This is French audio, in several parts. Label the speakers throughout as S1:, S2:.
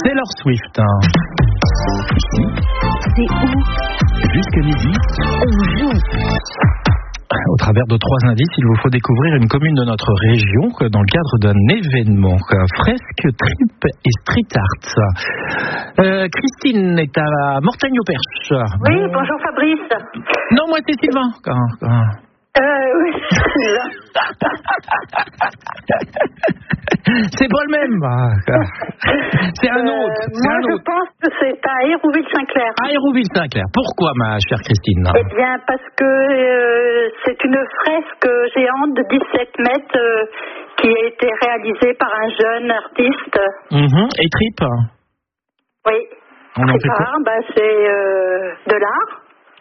S1: Taylor Swift.
S2: C'est où?
S3: Jusqu'à midi.
S2: On joue.
S1: Au travers de 3 indices, il vous faut découvrir une commune de notre région dans le cadre d'un événement. Fresque, trip et street art. Christine est à Mortagne-au-Perche.
S4: Oui, bonjour Fabrice.
S1: Non, moi c'est Sylvain.
S4: Oui,
S1: c'est pas le même. C'est un autre.
S4: Moi, je pense que c'est à Hérouville-Saint-Clair.
S1: À Hérouville-Saint-Clair. Pourquoi, ma chère Christine?
S4: Eh bien, parce que c'est une fresque géante de 17 mètres qui a été réalisée par un jeune artiste.
S1: Et trip?
S4: Oui.
S1: On en fait quoi?
S4: C'est de l'art.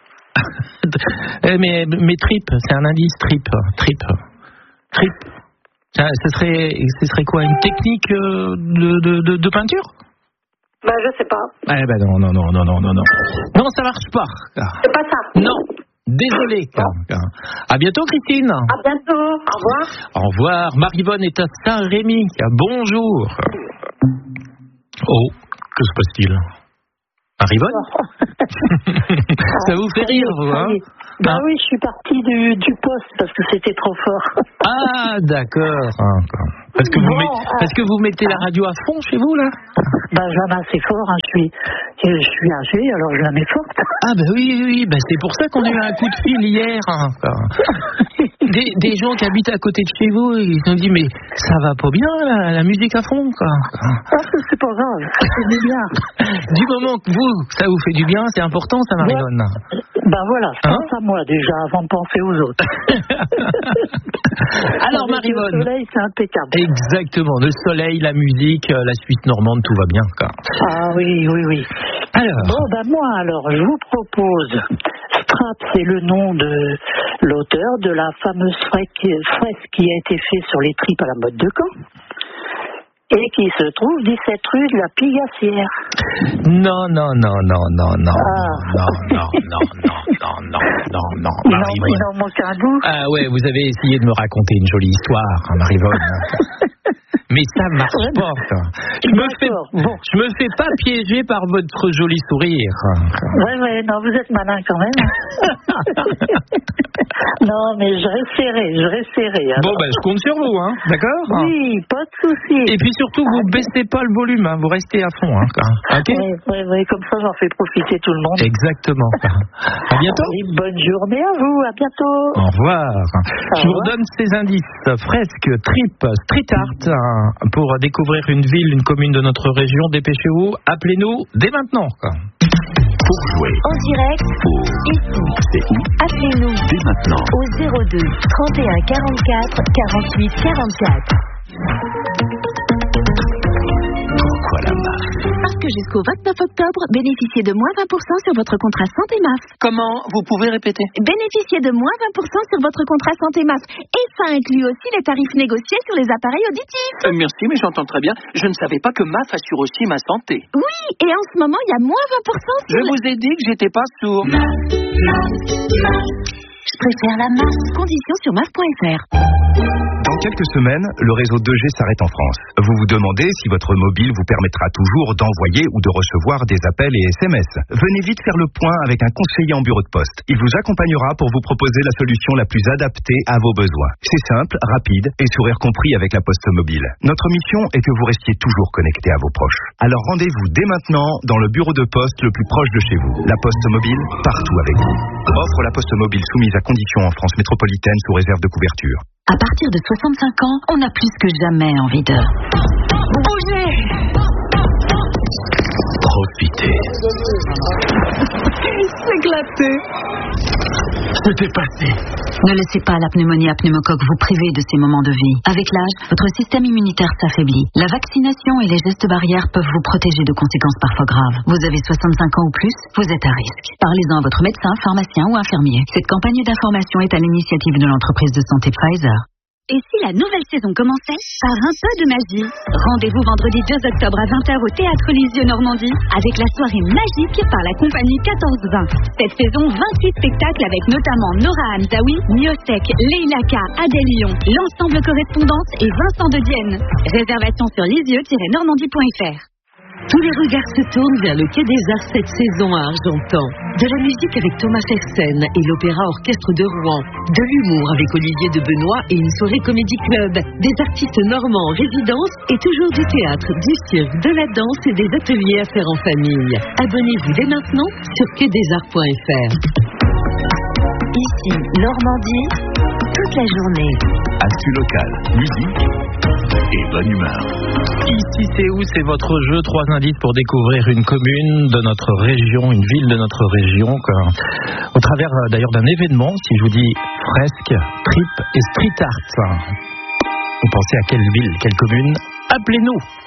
S1: mais trip, c'est un indice, trip. Ce serait quoi, une technique de peinture?
S4: Je sais pas.
S1: Non. Non, ça marche pas.
S4: C'est pas ça.
S1: Non. Désolé. À bientôt, Christine.
S4: À bientôt. Au revoir.
S1: Au revoir. Marie-Bonne est à Saint-Rémy. Bonjour. Oh, que se passe-t-il? Marie-Bonne? Ça vous fait rire, vous, hein?
S5: Oui, je suis partie du poste parce que c'était trop fort.
S1: Ah, d'accord. Parce que vous mettez la radio à fond chez vous, là?
S5: Je la mets assez fort, hein. Je suis âgée, alors je la mets forte.
S1: Ah oui, c'est pour ça qu'on a eu un coup de fil hier. Des gens qui habitent à côté de chez vous, ils ont dit, mais ça va pas bien, la musique à fond, quoi.
S5: C'est pas grave, ça fait du bien.
S1: Du moment que ça vous fait du bien, c'est important, ça, Marie-Bonne.
S5: Voilà, je pense à moi déjà, avant de penser aux autres.
S1: Alors, Marie-Bonne.
S5: Le soleil, c'est impeccable.
S1: Exactement, le soleil, la musique, la Suisse normande, tout va bien, quoi.
S5: Ah oui.
S1: Alors.
S5: Moi, je vous propose, Strap, c'est le nom de l'auteur de la fameuse fresque qui a été faite sur les tripes à la mode de Caen. Et qui se trouve 17 rue de la Pigassière.
S1: Non.
S5: Il en manque un bout.
S1: Ah ouais, vous avez essayé de me raconter une jolie histoire, Marie-Bonne. Mais ça marche pas. Je me fais pas piéger par votre joli sourire.
S5: Non, vous êtes malin quand même. Non, mais je réessayerai.
S1: Je compte sur vous, hein, d'accord?
S5: Oui, pas de souci.
S1: Et puis surtout, vous baissez pas le volume, hein, vous restez à fond, hein, ok?
S5: Oui, comme ça j'en fais profiter tout le monde.
S1: Exactement. À bientôt.
S5: Oui, bonne journée à vous, à bientôt.
S1: Au revoir. Je vous redonne ces indices. Fresque, trip, street art, pour découvrir une ville, une commune de notre région. Dépêchez-vous, appelez-nous dès maintenant.
S3: Pour jouer
S2: En direct, ici.
S3: C'est où?
S2: Appelez-nous
S3: Dès maintenant.
S2: au 02 31 44 48 44.
S3: Pourquoi la MAF?
S2: Parce que jusqu'au 29 octobre, bénéficiez de moins 20% sur votre contrat santé MAF.
S6: Comment? Vous pouvez répéter?
S2: Bénéficiez de moins 20% sur votre contrat santé MAF. Et ça inclut aussi les tarifs négociés sur les appareils auditifs.
S6: Merci, mais j'entends très bien. Je ne savais pas que MAF assure aussi ma santé.
S2: Oui, et en ce moment, il y a moins 20% sur
S6: Je vous ai dit que j'étais pas sourd.
S2: Je préfère la MAF. Conditions sur MAF.fr.
S7: Dans quelques semaines, le réseau 2G s'arrête en France. Vous vous demandez si votre mobile vous permettra toujours d'envoyer ou de recevoir des appels et SMS. Venez vite faire le point avec un conseiller en bureau de poste. Il vous accompagnera pour vous proposer la solution la plus adaptée à vos besoins. C'est simple, rapide et sourire compris avec la Poste Mobile. Notre mission est que vous restiez toujours connecté à vos proches. Alors rendez-vous dès maintenant dans le bureau de poste le plus proche de chez vous. La Poste Mobile, partout avec vous. Offre la Poste Mobile soumise à conditions en France métropolitaine sous réserve de couverture.
S2: À partir de 65 ans, on a plus que jamais envie de bouger.
S3: Profitez.
S2: S'éclater.
S3: C'était passé.
S2: Ne laissez pas la pneumonie à pneumocoque vous priver de ces moments de vie. Avec l'âge, votre système immunitaire s'affaiblit. La vaccination et les gestes barrières peuvent vous protéger de conséquences parfois graves. Vous avez 65 ans ou plus, vous êtes à risque. Parlez-en à votre médecin, pharmacien ou infirmier. Cette campagne d'information est à l'initiative de l'entreprise de santé Pfizer. Et si la nouvelle saison commençait par un peu de magie? Rendez-vous vendredi 2 octobre à 20h au Théâtre Lisieux Normandie avec la soirée magique par la compagnie 1420. Cette saison, 28 spectacles avec notamment Nora Hamzaoui, Miosek, Leila K, Adèle Lyon, l'ensemble Correspondance et Vincent de Dienne. Réservation sur lisieux-normandie.fr.
S8: Tous les regards se tournent vers le Quai des Arts cette saison à Argentan. De la musique avec Thomas Fersen et l'Opéra Orchestre de Rouen. De l'humour avec Olivier de Benoît et une soirée comédie club. Des artistes normands en résidence et toujours du théâtre, du cirque, de la danse et des ateliers à faire en famille. Abonnez-vous dès maintenant sur quaidesarts.fr. Ici, Normandie, toute la journée.
S3: Actu locale, musique et bonne humeur.
S1: Ici c'est où? C'est votre jeu, 3 indices pour découvrir une commune de notre région, une ville de notre région, au travers d'ailleurs d'un événement. Si je vous dis fresque, trip et street art, vous pensez à quelle ville, quelle commune? Appelez-nous.